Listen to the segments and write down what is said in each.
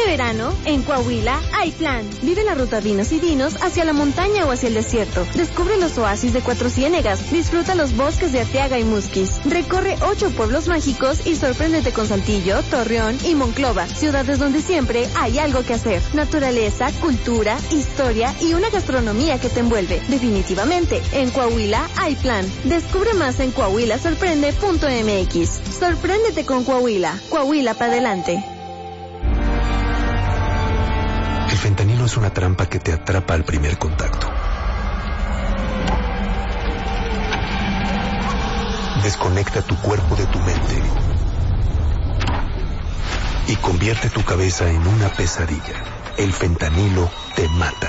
verano, en Coahuila hay plan. Vive la ruta Vinos y Dinos hacia la montaña o hacia el desierto. Descubre los oasis de Cuatro Ciénegas. Disfruta los bosques de Arteaga y Musquis. Recorre 8 pueblos mágicos y sorpréndete con Saltillo, Torreón y Monclova. Ciudades donde siempre hay algo que hacer. Naturaleza, cultura, historia y una gastronomía que te envuelve. Definitivamente, en Coahuila hay plan. Descubre más en coahuilasorprende.mx. Sorpréndete con Coahuila. Coahuila para adelante. El fentanilo es una trampa que te atrapa al primer contacto. Desconecta tu cuerpo de tu mente y convierte tu cabeza en una pesadilla. El fentanilo te mata.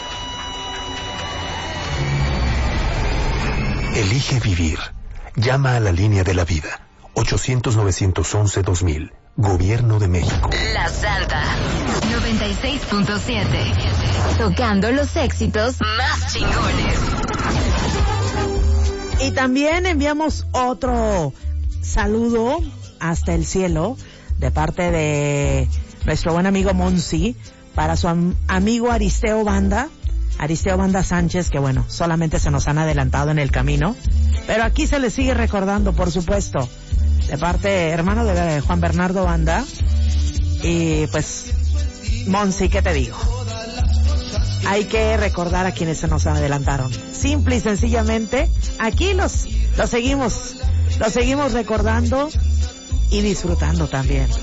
Elige vivir. Llama a la línea de la vida. 800-911-2000. Gobierno de México. La Santa 96.7. Tocando los éxitos más chingones. Y también enviamos otro saludo hasta el cielo de parte de nuestro buen amigo Monsi para su amigo Aristeo Banda Sánchez, que bueno, solamente se nos han adelantado en el camino, pero aquí se le sigue recordando, por supuesto, de parte hermano de Juan Bernardo Banda. Y pues, Monsi, ¿qué te digo? Hay que recordar a quienes se nos adelantaron. Simple y sencillamente, aquí los seguimos recordando y disfrutando también.